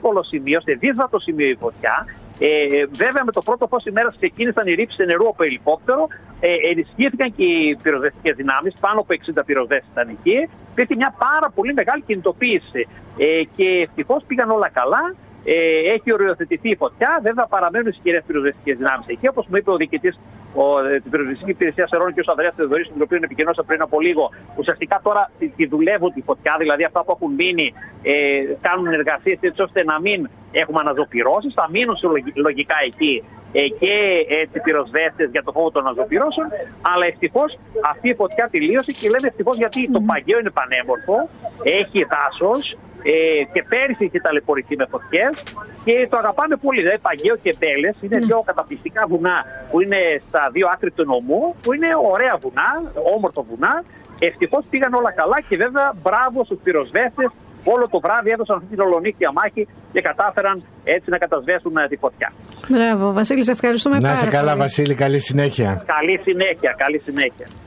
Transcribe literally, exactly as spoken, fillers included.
δύσκολο σημείο, σε δύσβατο σημείο η φωτιά. Ε, βέβαια, με το πρώτο φως ημέρας ξεκίνησαν οι ρήψεις νερού από ελικόπτερο, ε, ενισχύθηκαν και οι πυροσβεστικές δυνάμεις, πάνω από εξήντα πυροσβέστες ήταν εκεί. Υπήρχε μια πάρα πολύ μεγάλη κινητοποίηση ε, και ευτυχώς πήγαν όλα καλά. Ε, έχει οριοθετηθεί η φωτιά. Βέβαια, παραμένουν ισχυρές πυροσβεστικές δυνάμεις εκεί. Όπως μου είπε ο διοικητής της πυροσβεστικής υπηρεσίας Ερών, κ. Ανδρέας Θεοδωρής, τον οποίο επικοινωνούσα πριν από λίγο, ουσιαστικά τώρα τη, τη δουλεύουν τη φωτιά, δηλαδή αυτά που έχουν μείνει ε, κάνουν εργασίες έτσι ώστε να μην έχουμε αναζωπυρώσεις. Θα μείνουν λογικά εκεί ε, και έτσι πυροσβέστες για το φόβο των αναζωπυρώσεων. Αλλά ευτυχώς αυτή η φωτιά τελείωσε και λέμε ευτυχώς γιατί mm. το Παγκαίο είναι πανέμορφο, έχει δάσος. Ε, και πέρυσι είχε ταλαιπωρηθεί με φωτιές και το αγαπάμε πολύ. Δηλαδή, Παγκαίο και Μπέλες είναι δύο καταπληκτικά βουνά που είναι στα δύο άκρη του νομού, που είναι ωραία βουνά, όμορφα βουνά. Ευτυχώς πήγαν όλα καλά και βέβαια μπράβο στους πυροσβέστες. Όλο το βράδυ έδωσαν αυτή την ολονύχτια μάχη και κατάφεραν έτσι να κατασβέσουν τη φωτιά. Μπράβο, Βασίλη, σε ευχαριστούμε πάρα πολύ. Να είσαι καλά, Βασίλη, καλή συνέχεια. Καλή συνέχεια, καλή συνέχεια.